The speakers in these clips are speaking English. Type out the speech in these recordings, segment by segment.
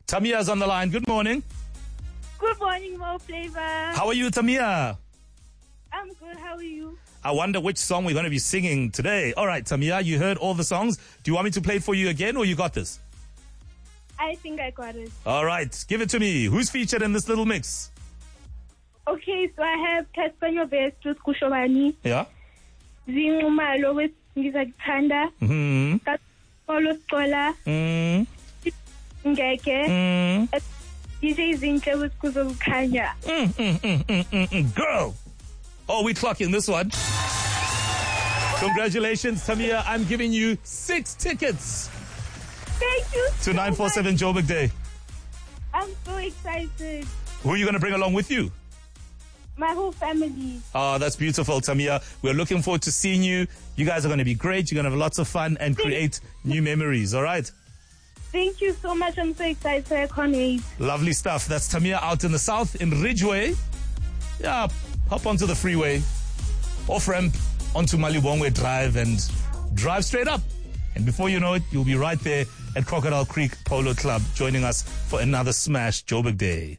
Tamia's on the line. Good morning. Good morning, Mo Flavor. How are you, Tamia? I'm good. How are you? I wonder which song we're going to be singing today. All right, Tamia, you heard all the songs. Do you want me to play it for you again, or you got this? I think I got it. All right, give it to me. Who's featured in this little mix? Okay, so I have Caspanyo Best with Kushobani. Yeah. Zingumalo with Ngizakuthanda. Kapolo Skola. Ngeke. DJ Zinhle with Kuzokukhanya. Girl. Oh, we clocking this one. Congratulations, Tamia. I'm giving you 6 tickets Thank you to 947 Joburg Day. I'm so excited. Who are you going to bring along with you? My whole family. Oh, that's beautiful, Tamia. We're looking forward to seeing you. You guys are going to be great. You're going to have lots of fun and create new memories, all right? Thank you so much. I'm so excited. I can't wait. Lovely stuff. That's Tamia out in the south in Ridgeway. Yeah, hop onto the freeway, off-ramp onto Malibongwe Drive and drive straight up. And before you know it, you'll be right there at Crocodile Creek Polo Club joining us for another Smash Joburg Day.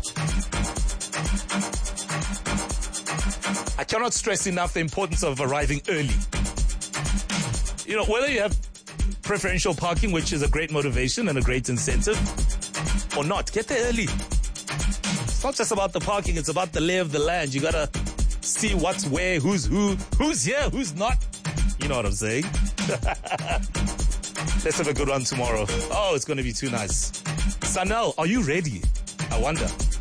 I cannot stress enough the importance of arriving early. You know, whether you have preferential parking, which is a great motivation and a great incentive, or not, get there early. It's not just about the parking, it's about the lay of the land. You gotta see what's where, who's who, who's here, who's not. You know what I'm saying? Let's have a good one tomorrow. Oh, it's gonna be too nice. Sanel, are you ready? I wonder.